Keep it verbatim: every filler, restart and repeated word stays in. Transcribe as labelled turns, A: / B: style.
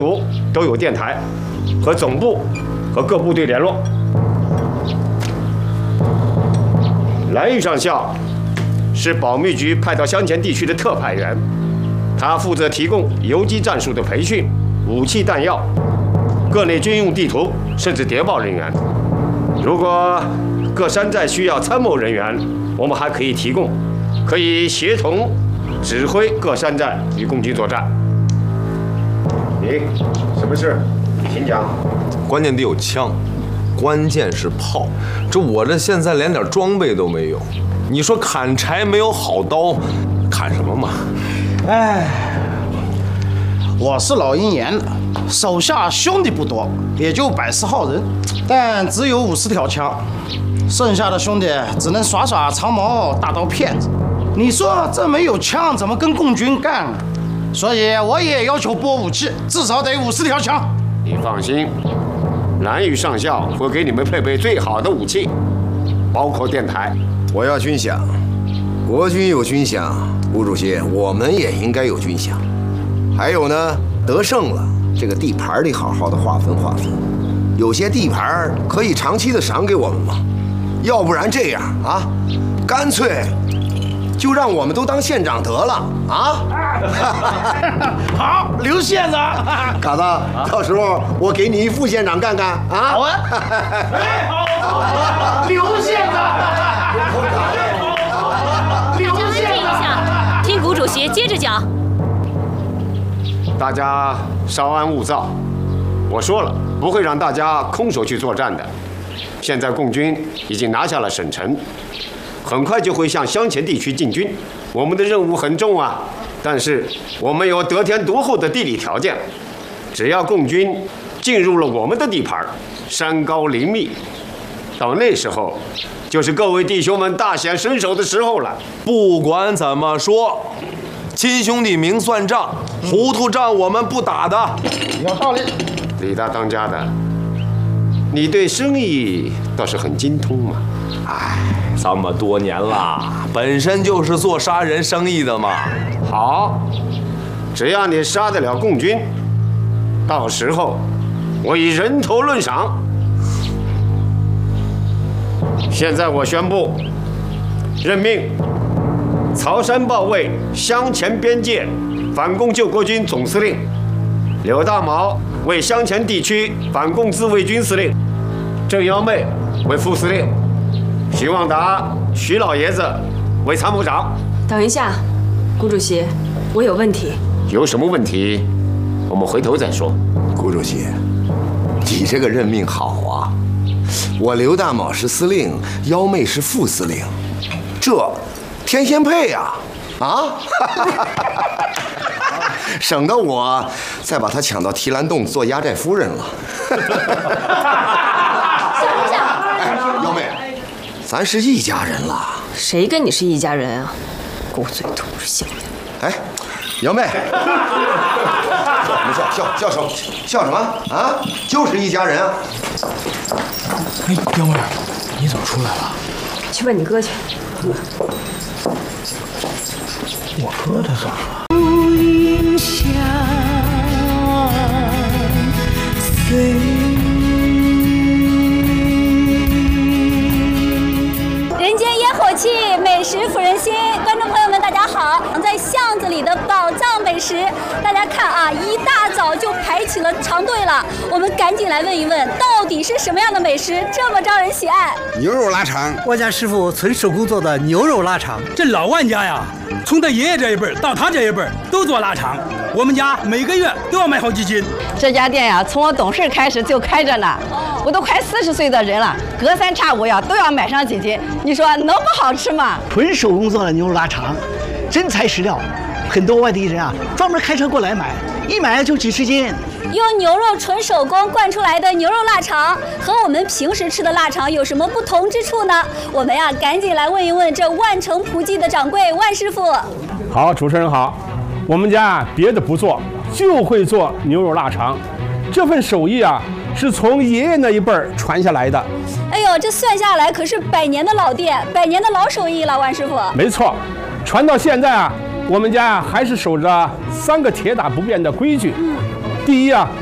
A: 部都有电台，和总部和各部队联络。蓝玉上校是保密局派到乡前地区的特派员，他负责提供游击战术的培训、武器弹药、各类军用地图，甚至谍报人员。如果各山寨需要参谋人员，我们还可以提供，可以协同指挥各山寨与共军作战。你什么事？请讲。
B: 关键得有枪，关键是炮。这我这现在连点装备都没有，你说砍柴没有好刀，砍什么嘛？
C: 哎，我是老鹰眼的，手下兄弟不多，也就百十号人，但只有五十条枪，剩下的兄弟只能耍耍长矛大刀片子。你说这没有枪怎么跟共军干啊？所以我也要求拨武器，至少得五十条枪。
A: 你放心，蓝玉上校会给你们配备最好的武器，包括电台。
D: 我要军饷，国军有军饷，吴主席，我们也应该有军饷。还有呢，得胜了，这个地盘得好好的划分划分，有些地盘可以长期的赏给我们嘛，要不然这样啊，干脆就让我们都当县长得了啊！
C: 好，刘县长，
D: 嘎子，到时候我给你副县长干干啊！
C: 好啊！哎，好，刘县长，刘县长，
E: 听谷主席接着讲。
A: 大家稍安勿躁，我说了，不会让大家空手去作战的。现在共军已经拿下了省城，很快就会向乡前地区进军。我们的任务很重啊，但是我们有得天独厚的地理条件，只要共军进入了我们的地盘，山高林密，到那时候，就是各位弟兄们大显身手的时候了。
B: 不管怎么说，亲兄弟明算账，糊涂账我们不打的。
C: 有道理。
A: 李大当家的，你对生意倒是很精通嘛。
B: 哎，这么多年了，本身就是做杀人生意的嘛。
A: 好，只要你杀得了共军，到时候我以人头论赏。现在我宣布，任命曹山报为乡前边界反共救国军总司令，柳大毛为乡前地区反共自卫军司令，郑幺妹为副司令，徐旺达、徐老爷子为参谋长。
E: 等一下，谷主席，我有问题。
A: 有什么问题，我们回头再说。
D: 谷主席，你这个任命好啊！我刘大卯是司令，幺妹是副司令，这天仙配呀！啊！省得我再把他抢到提篮洞做压寨夫人了。
E: 想不想？
D: 哎，幺妹，咱是一家人了。
E: 谁跟你是一家人啊？狗嘴兔是小人。
D: 哎，幺妹，笑笑笑什么？笑什么啊？就是一家人啊！
F: 哎，幺妹，你怎么出来了？
E: 去问你哥去。
F: 我哥他咋了？
G: 人间烟火气，美食抚人心。观众朋友们，大家好！在巷子里的宝藏美食，大家看啊，一大早就排起了长队了。我们赶紧来问一问，到底是什么样的美食这么招人喜爱？
D: 牛肉腊肠，
F: 我家师傅纯手工做的牛肉腊肠。这老万家呀，从他爷爷这一辈到他这一辈都做腊肠，我们家每个月都要买好几斤。
H: 这家店呀，从我懂事开始就开着呢，我都快四十岁的人了，隔三差五呀都要买上几斤。你说能不好吃吗？
F: 纯手工做的牛肉腊肠，真材实料，很多外地人啊专门开车过来买，一买就几十斤。
G: 用牛肉纯手工灌出来的牛肉腊肠，和我们平时吃的腊肠有什么不同之处呢？我们呀，赶紧来问一问这万城葡记的掌柜万师傅。
I: 好，主持人好，我们家别的不做，就会做牛肉腊肠。这份手艺啊，是从爷爷那一辈儿传下来的。
G: 哎呦，这算下来可是百年的老店，百年的老手艺了，万师傅。
I: 没错，传到现在啊，我们家还是守着三个铁打不变的规矩。嗯，第第一啊，